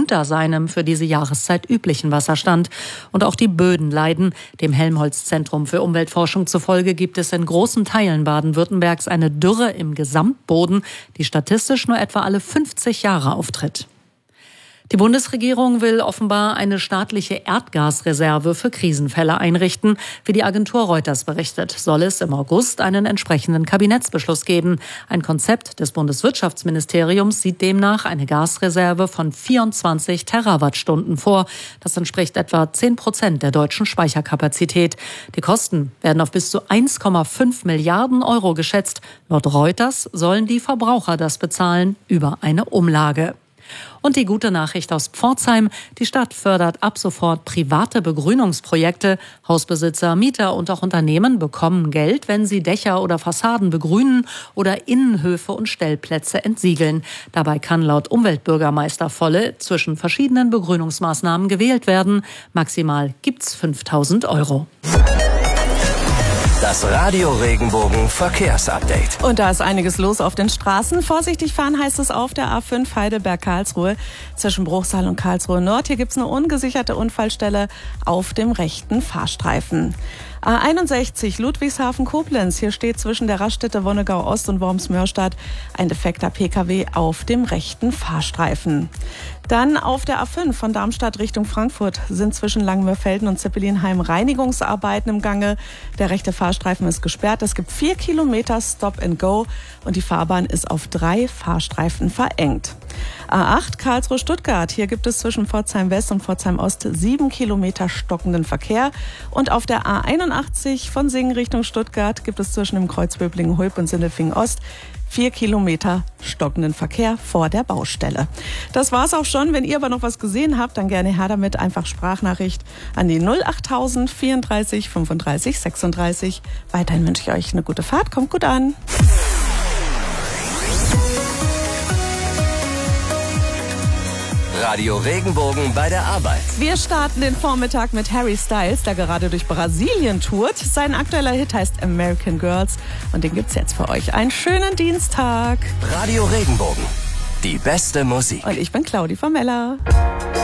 unter seinem für diese Jahreszeit üblichen Wasserstand. Und auch die Böden leiden. Dem Helmholtz-Zentrum für Umweltforschung zufolge gibt es in großen Teilen Baden-Württembergs eine Dürre im Gesamtboden, die statistisch nur etwa alle 50 Jahre auftritt. Die Bundesregierung will offenbar eine staatliche Erdgasreserve für Krisenfälle einrichten. Wie die Agentur Reuters berichtet, soll es im August einen entsprechenden Kabinettsbeschluss geben. Ein Konzept des Bundeswirtschaftsministeriums sieht demnach eine Gasreserve von 24 Terawattstunden vor. Das entspricht etwa 10% der deutschen Speicherkapazität. Die Kosten werden auf bis zu 1,5 Milliarden Euro geschätzt. Laut Reuters sollen die Verbraucher das bezahlen über eine Umlage. Und die gute Nachricht aus Pforzheim: Die Stadt fördert ab sofort private Begrünungsprojekte. Hausbesitzer, Mieter und auch Unternehmen bekommen Geld, wenn sie Dächer oder Fassaden begrünen oder Innenhöfe und Stellplätze entsiegeln. Dabei kann laut Umweltbürgermeister Volle zwischen verschiedenen Begrünungsmaßnahmen gewählt werden. Maximal gibt's 5.000 Euro. Das Radio Regenbogen Verkehrsupdate. Und da ist einiges los auf den Straßen. Vorsichtig fahren heißt es auf der A5 Heidelberg-Karlsruhe zwischen Bruchsal und Karlsruhe Nord. Hier gibt es eine ungesicherte Unfallstelle auf dem rechten Fahrstreifen. A61 Ludwigshafen-Koblenz. Hier steht zwischen der Raststätte Wonnegau Ost und Worms-Mörstadt ein defekter Pkw auf dem rechten Fahrstreifen. Dann auf der A5 von Darmstadt Richtung Frankfurt sind zwischen Langmörfelden und Zeppelinheim Reinigungsarbeiten im Gange. Der rechte Fahrstreifen ist gesperrt. Es gibt 4 Kilometer Stop and Go und die Fahrbahn ist auf 3 Fahrstreifen verengt. A8 Karlsruhe-Stuttgart. Hier gibt es zwischen Pforzheim West und Pforzheim Ost 7 Kilometer stockenden Verkehr. Und auf der A81 von Singen Richtung Stuttgart gibt es zwischen dem Kreuz Böblingen-Hulb und Sindelfingen Ost 4 Kilometer stockenden Verkehr vor der Baustelle. Das war's auch schon. Wenn ihr aber noch was gesehen habt, dann gerne her damit. Einfach Sprachnachricht an die 08000 34 35 36. Weiterhin wünsche ich euch eine gute Fahrt. Kommt gut an. Radio Regenbogen bei der Arbeit. Wir starten den Vormittag mit Harry Styles, der gerade durch Brasilien tourt. Sein aktueller Hit heißt American Girls und den gibt's jetzt für euch. Einen schönen Dienstag. Radio Regenbogen, die beste Musik. Und ich bin Claudi Famella.